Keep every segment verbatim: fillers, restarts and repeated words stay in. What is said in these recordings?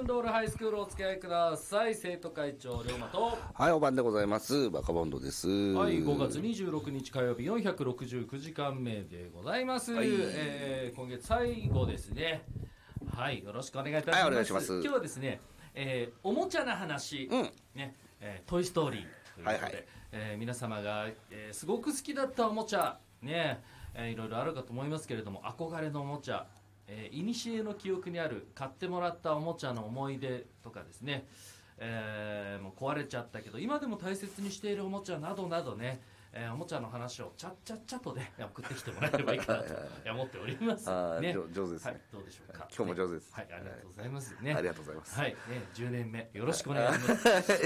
ドールハイスクールお付き合いください。生徒会長龍馬と、 はい、おばんでございます。バカボンドです。 はい、ごがつにじゅうろくにち火曜日よんひゃくろくじゅうくじかんめでございます、はい。えー、今月最後ですね。はい、よろしくお願いいたします。 はい、お願いします。 今日はですね、えー、おもちゃな話、 うん、 ね、えー、トイストーリーということで、はいはい、えー、皆様が、えー、すごく好きだったおもちゃね、えー、いろいろあるかと思いますけれども、憧れのおもちゃ、えー、古の記憶にある買ってもらったおもちゃの思い出とかですね、えー、もう壊れちゃったけど今でも大切にしているおもちゃなどなどね、えー、おもちゃの話をちゃっちゃっちゃとね送ってきてもらえればいいかなと思っておりますね。 上手ですね、 はい、どうでしょうか。 今日も上手です。 はい、はい、ありがとうございますね。 ありがとうございます。 はい、ね、じゅうねんめよろしくお願いします。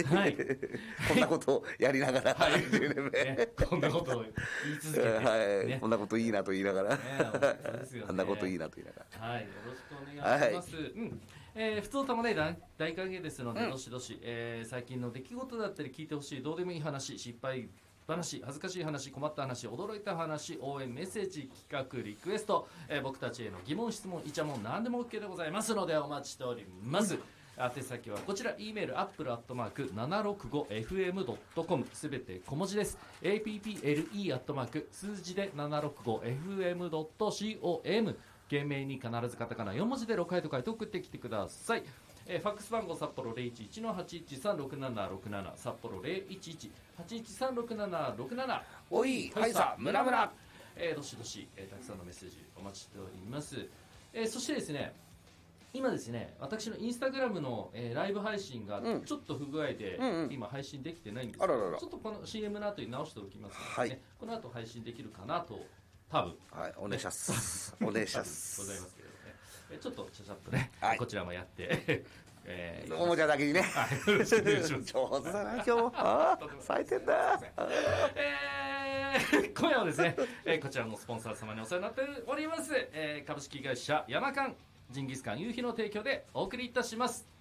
はい、 こんなことをやりながら、 はい、 じゅうねんめ、 ね、こんなことを言い続けて、 はい、 ね、 こんなこといいなと言いながら、 ね、そうですよね、 あんなこといいなと言いながら、はい、よろしくお願いします。はい、うん、えー、普通たもね大歓迎ですので、うん、どしどし、えー、最近の出来事だったり聞いてほしいどうでもいい話、失敗話、恥ずかしい話、困った話、驚いた話、応援メッセージ、企画リクエスト、えー、僕たちへの疑問質問イチャモン何でも OK でございますのでお待ちしております。宛先はこちら、 E メールアップルアットマーク ななろくごエフエムドットコム、 すべて小文字です。 アップル アットマーク数字で ななろくごエフエムドットコム、 懸命に必ずカタカナよん文字でろっかいと書いて送ってきてください。えー、ファックス番号札幌 ゼロいちいちのはちいちさんろくななろくなな、 札幌 ゼロいちいちはちいちさんろくななろくなな、 おいはいさムラムラ、 えー、どしどし、えー、たくさんのメッセージお待ちしております。えー、そしてですね、今ですね、私のインスタグラムの、えー、ライブ配信がちょっと不具合で、うん、今配信できてないんですけど、うんうん、ちょっとこの シーエム の後に直しておきますので、ね、はい、この後配信できるかなと多分、 はい、お願いします。お願いします。 ございますけれどもね、えちょっとちゃちゃっとね、はい、こちらもやって、 えー、おもちゃだけにね。はい、よろしくお願いします。上手だな今日も。ああ、最低だ。 えー、今夜はですね、えー、こちらのスポンサー様にお世話になっております、えー、株式会社山間ジンギスカン夕日の提供でお送りいたします。